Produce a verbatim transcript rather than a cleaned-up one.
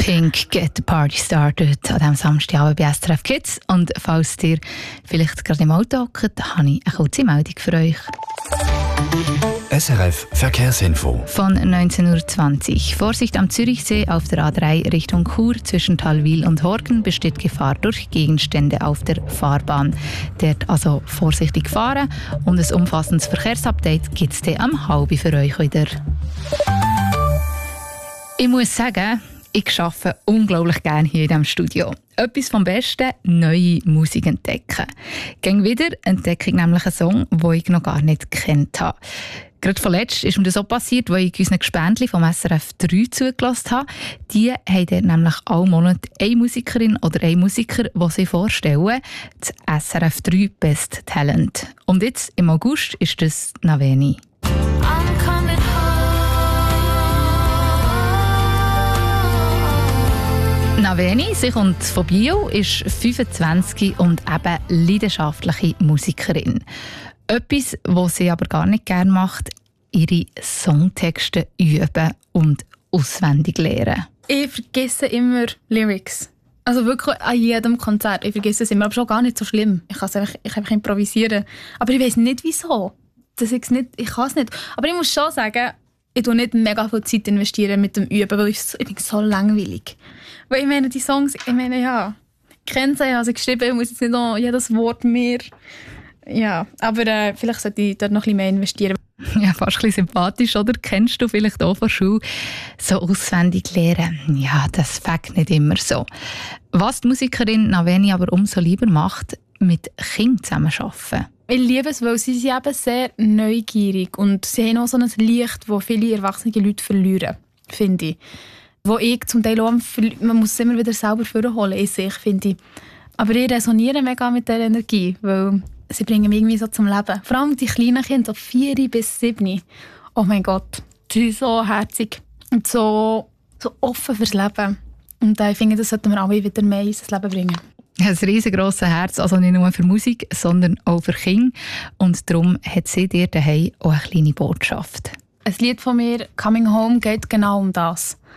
Pink, Get the Party Started an diesem Samstagabend bei S R F Kids. Und falls ihr vielleicht gerade im Auto hockt, habe ich eine kurze Meldung für euch. S R F Verkehrsinfo. Von neunzehn Uhr zwanzig. Vorsicht am Zürichsee auf der A drei Richtung Chur zwischen Talwil und Horgen besteht Gefahr durch Gegenstände auf der Fahrbahn. Dort also vorsichtig fahren und ein umfassendes Verkehrsupdate gibt es dann am halb für euch wieder. Ich muss sagen, ich arbeite unglaublich gerne hier in diesem Studio. Etwas vom Besten, neue Musik entdecken. Gegen wieder entdecke ich nämlich einen Song, den ich noch gar nicht gekannt habe. Gerade vorletzt ist mir das so passiert, weil ich unseren Gespendli vom S R F drei zugelassen habe. Die haben dort nämlich alle Monate eine Musikerin oder einen Musiker, die sie vorstellen. Das S R F drei Best Talent. Und jetzt, im August, ist das Naveni. Naveni, sie kommt von Bio, ist fünfundzwanzig und eben leidenschaftliche Musikerin. Etwas, was sie aber gar nicht gerne macht, ihre Songtexte üben und auswendig lernen. Ich vergesse immer Lyrics. Also wirklich an jedem Konzert. Ich vergesse es immer, aber schon gar nicht so schlimm. Ich kann einfach, ich einfach improvisieren. Aber ich weiss nicht, wieso. Das ist nicht, ich kann es nicht. Aber ich muss schon sagen, ich investiere nicht mega viel Zeit investieren mit dem Üben, weil ich, ich bin so langweilig. Weil ich meine, die Songs, ich meine, ja, ich kenne sie, also geschrieben, ich muss jetzt nicht noch jedes Wort mehr. Ja, aber äh, vielleicht sollte ich dort noch ein bisschen mehr investieren. Ja, fast ein bisschen sympathisch, oder? Kennst du vielleicht auch von Schule? So auswendig lernen, ja, das fängt nicht immer so. Was die Musikerin Naveni aber umso lieber macht, mit Kindern zusammenarbeiten. Ich liebe es, weil sie sind eben sehr neugierig und sie haben auch so ein Licht, das viele erwachsene Leute verlieren, finde ich. Wo ich zum Teil auch, man muss es immer wieder selber vorholen in sich, finde ich. Aber ich resoniere mega mit dieser Energie, weil sie bringen mich irgendwie so zum Leben. Vor allem die kleinen Kinder, so vier bis sieben. Oh mein Gott, sie sind so herzig und so, so offen fürs Leben. Und ich finde, das sollten wir alle wieder mehr in unser Leben bringen. Ein riesengroßes Herz, also nicht nur für Musik, sondern auch für Kinder. Und darum hat sie dir daheim auch eine kleine Botschaft. Ein Lied von mir, «Coming Home», geht genau um das.